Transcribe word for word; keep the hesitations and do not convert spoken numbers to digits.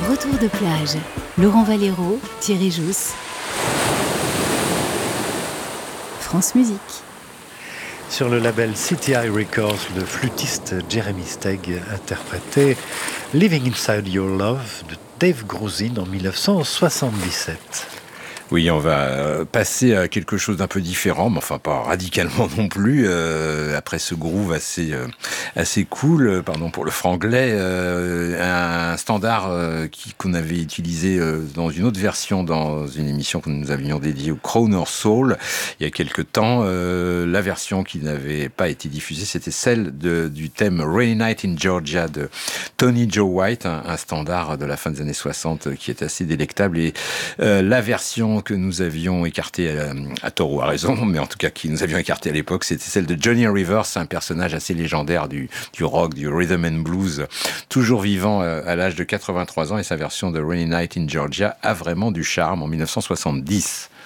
Retour de plage. Laurent Valero, Thierry Jousse. France Musique. Sur le label C T I Records, le flûtiste Jeremy Steig interprétait Living Inside Your Love de Dave Grusin en dix-neuf cent soixante-dix-sept. Oui, on va passer à quelque chose d'un peu différent, mais enfin pas radicalement non plus. Euh, après ce groove assez euh, assez cool, pardon pour le franglais, euh, un standard euh, qui, qu'on avait utilisé euh, dans une autre version, dans une émission que nous avions dédiée au Crooner Soul il y a quelque temps. Euh, la version qui n'avait pas été diffusée, c'était celle de, du thème Rainy Night in Georgia de Tony Joe White, un, un standard de la fin des années soixante qui est assez délectable. Et euh, la version que nous avions écarté à, à tort ou à raison, mais en tout cas qui nous avions écarté à l'époque, c'était celle de Johnny Rivers, un personnage assez légendaire du, du rock, du rhythm and blues, toujours vivant à l'âge de quatre-vingt-trois ans, et sa version de Rainy Night in Georgia a vraiment du charme en dix-neuf cent soixante-dix.